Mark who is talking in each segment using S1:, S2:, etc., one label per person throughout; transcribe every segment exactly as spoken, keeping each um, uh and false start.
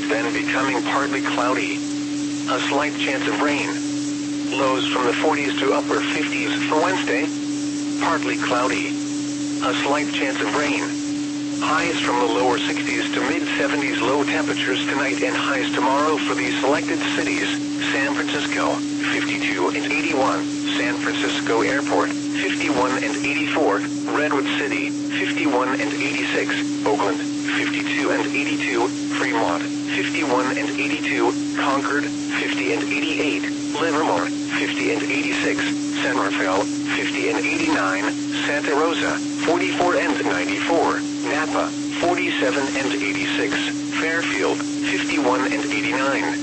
S1: then becoming partly cloudy. A slight chance of rain. Lows from the forties to upper fifties for Wednesday. Partly cloudy. A slight chance of rain. Highs from the lower sixties to mid-seventies. Low temperatures tonight and highs tomorrow for these selected cities. San Francisco, fifty-two and eighty-one. San Francisco Airport, fifty-one and eighty-four. Redwood City, fifty-one and eighty-six. Oakland, fifty-two and eighty-two. Fremont, fifty-one and eighty-two. Concord, fifty and eighty-eight. Livermore, fifty and eighty-six. San Rafael, fifty and eighty-nine. Santa Rosa, forty-four and ninety-four. Napa, forty-seven and eighty-six. Fairfield, fifty-one and eighty-nine.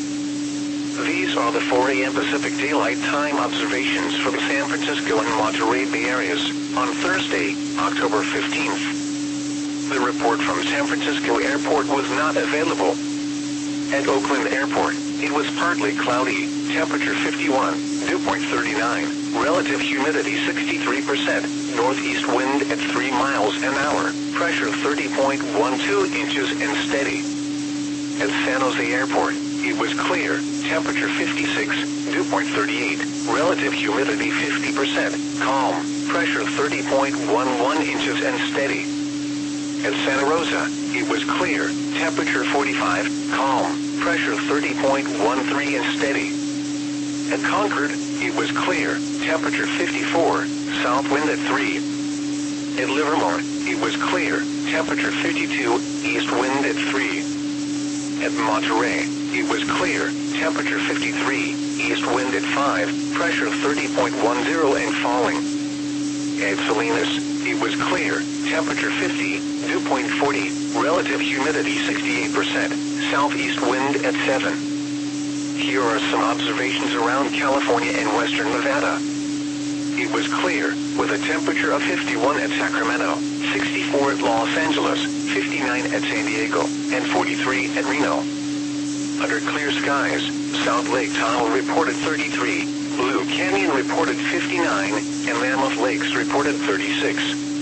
S1: These are the four a m Pacific Daylight Time observations for the San Francisco and Monterey Bay areas on Thursday, October fifteenth. The report from San Francisco Airport was not available. At Oakland Airport, it was partly cloudy, temperature fifty-one, dew point thirty-nine, relative humidity sixty-three percent, northeast wind at three miles an hour, pressure thirty point one two inches and steady. At San Jose Airport, it was clear, temperature fifty-six, dew point thirty-eight, relative humidity fifty percent, calm, pressure thirty point one one inches and steady. At Santa Rosa, it was clear, temperature forty-five, calm, pressure thirty point one three and steady. At Concord, it was clear, temperature fifty-four, south wind at three. At Livermore, it was clear, temperature fifty-two, east wind at three. At Monterey, it was clear, temperature fifty-three, east wind at five, pressure thirty point one zero and falling. At Salinas, it was clear, temperature fifty, dew point forty, relative humidity sixty-eight percent, southeast wind at seven. Here are some observations around California and western Nevada. It was clear, with a temperature of fifty-one at Sacramento, sixty-four at Los Angeles, fifty-nine at San Diego, and forty-three at Reno. Under clear skies, South Lake Tahoe reported thirty-three, Blue Canyon reported fifty-nine, and Mammoth Lakes reported thirty-six.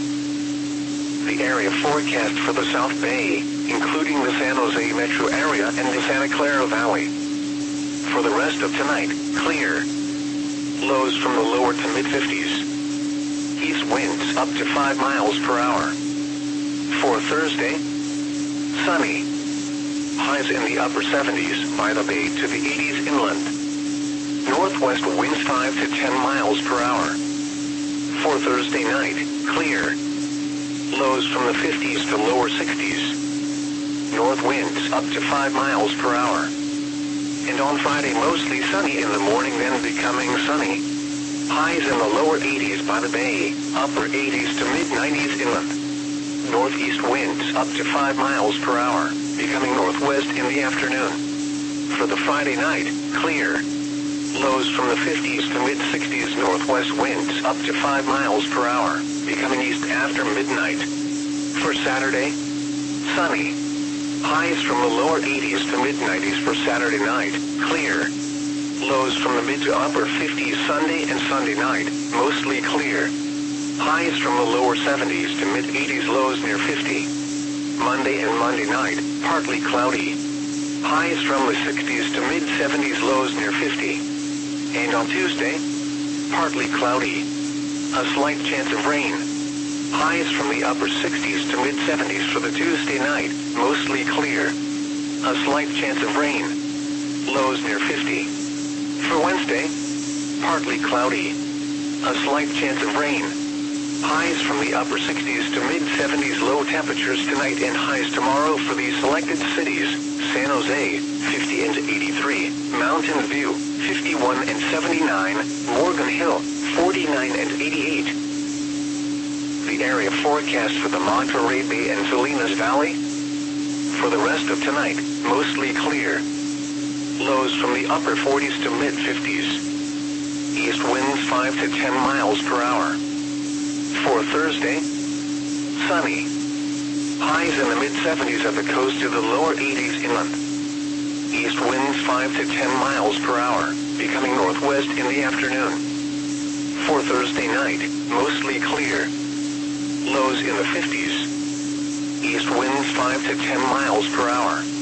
S1: The area forecast for the South Bay, including the San Jose metro area and the Santa Clara Valley. For the rest of tonight, clear. Lows from the lower to mid-fifties. East winds up to five miles per hour. For Thursday, sunny. Highs in the upper seventies by the bay to the eighties inland. Northwest winds five to ten miles per hour. For Thursday night, clear. Lows from the fifties to lower sixties. North winds up to five miles per hour. And on Friday mostly sunny in the morning, then becoming sunny. Highs in the lower eighties by the bay, upper eighties to mid nineties inland. Northeast winds up to five miles per hour, becoming northwest in the afternoon. For the Friday night, clear. Lows from the fifties to mid sixties. Northwest winds up to five miles per hour, becoming east after midnight. For Saturday, sunny. Highs from the lower eighties to mid nineties for Saturday night, clear. Lows from the mid to upper fifties Sunday and Sunday night, mostly clear. Highs from the lower seventies to mid eighties. Lows near fifty. Monday and Monday night, partly cloudy. Highs from the sixties to mid seventies. Lows near fifty. And on Tuesday, partly cloudy. A slight chance of rain. Highs from the upper sixties to mid seventies for the Tuesday night, mostly clear. A slight chance of rain. Lows near fifty. For Wednesday, partly cloudy. A slight chance of rain. Highs from the upper sixties to mid seventies. Low temperatures tonight and highs tomorrow for these selected cities. San Jose, fifty and eighty-three. Mountain View, fifty-one and seventy-nine. Morgan Hill, forty-nine and eighty-eight. The area forecast for the Monterey Bay and Salinas Valley. For the rest of tonight, mostly clear. Lows from the upper forties to mid fifties. East winds five to ten miles per hour. For Thursday, sunny. Highs in the mid seventies at the coast to the lower eighties inland. East winds five to ten miles per hour, becoming northwest in the afternoon. For Thursday night, mostly clear. Lows in the fifties. East winds five to ten miles per hour.